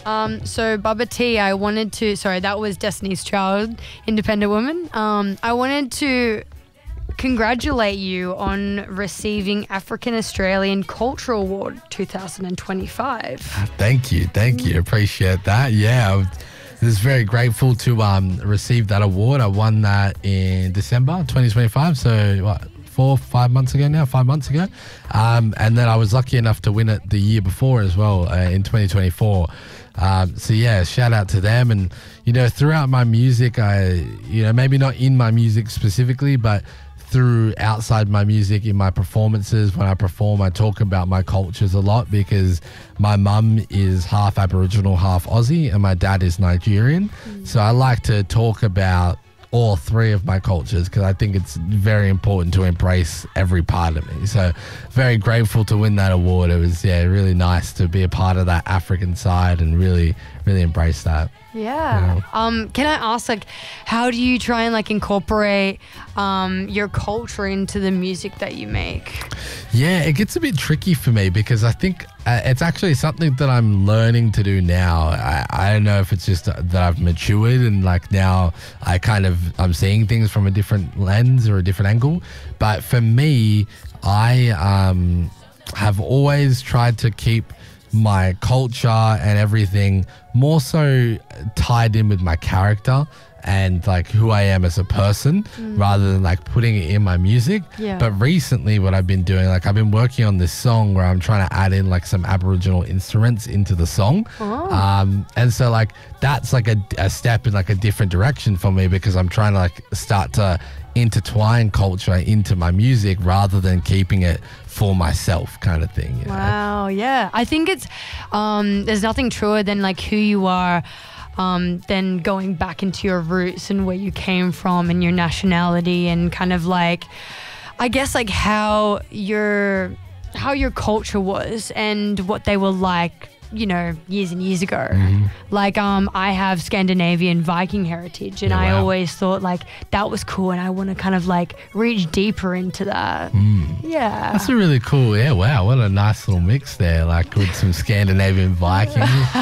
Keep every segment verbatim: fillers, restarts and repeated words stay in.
Um, so Bubba T, I wanted to, sorry, that was Destiny's Child, Independent Woman. Um, I wanted to congratulate you on receiving African Australian Cultural Award twenty twenty-five. Thank you, thank you. Appreciate that. Yeah, I was very grateful to um, receive that award. I won that in December twenty twenty-five, so what, four, five months ago now, five months ago. Um, and then I was lucky enough to win it the year before as well, uh, in twenty twenty-four. Um, so yeah, shout out to them. And, you know, throughout my music, I, you know, maybe not in my music specifically, but through outside my music, in my performances, when I perform, I talk about my cultures a lot because my mum is half Aboriginal, half Aussie, and my dad is Nigerian. Mm. So I like to talk about all three of my cultures because I think it's very important to embrace every part of me. So very grateful to win that award. It was, yeah, really nice to be a part of that African side and really, really embrace that. Yeah. yeah. Um, can I ask, like, how do you try and like incorporate um, your culture into the music that you make? Yeah, it gets a bit tricky for me because I think uh, it's actually something that I'm learning to do now. I, I don't know if it's just that I've matured and like now I kind of, I'm seeing things from a different lens or a different angle. But for me, I um, have always tried to keep my culture and everything more so tied in with my character and like who I am as a person mm. rather than like putting it in my music. Yeah. But recently what I've been doing, like I've been working on this song where I'm trying to add in like some Aboriginal instruments into the song. Oh. Um, and so like that's like a, a step in like a different direction for me because I'm trying to like start to intertwine culture into my music rather than keeping it for myself kind of thing. You know? Wow, yeah. I think it's, um, there's nothing truer than like who you are, um, then going back into your roots and where you came from and your nationality and kind of like, I guess like how your, how your culture was and what they were like, you know, years and years ago. Mm-hmm. Like, um, I have Scandinavian Viking heritage and Yeah, I wow. always thought like that was cool and I want to kind of like reach deeper into that. Mm. Yeah. That's a really cool, yeah, wow, what a nice little mix there, like with some Scandinavian Vikings.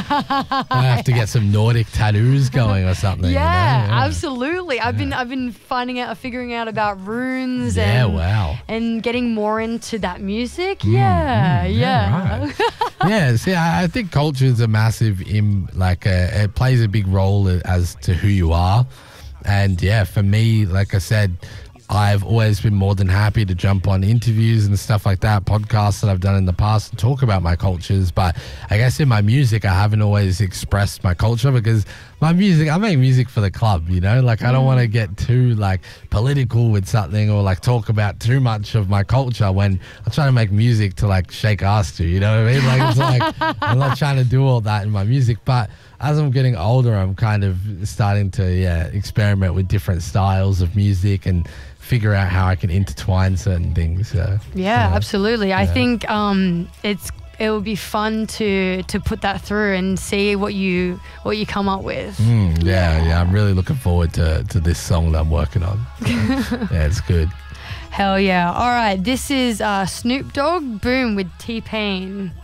I have to get some Nordic tattoos going or something. Yeah, you know? yeah. absolutely. I've been I've been finding out, figuring out about runes Yeah, and wow. and getting more into that music. Mm, yeah, mm, yeah. right. yeah, see, I, I think culture is a massive, im, like, a, it plays a big role as to who you are. And yeah, for me, like I said, I've always been more than happy to jump on interviews and stuff like that, podcasts that I've done in the past and talk about my cultures. But I guess in my music, I haven't always expressed my culture because my music, I make music for the club, you know, like I don't want to get too like political with something or like talk about too much of my culture when I'm trying to make music to like shake ass to, you know what I mean? Like it's like, I'm not trying to do all that in my music, but as I'm getting older, I'm kind of starting to, yeah, experiment with different styles of music and figure out how I can intertwine certain things. So, Yeah, yeah. absolutely. I Yeah. think um, it's it would be fun to to put that through and see what you what you come up with. Mm, yeah, yeah, I'm really looking forward to, to this song that I'm working on. So, yeah, it's good. Hell yeah. All right, this is uh, Snoop Dogg, Boom with T-Pain.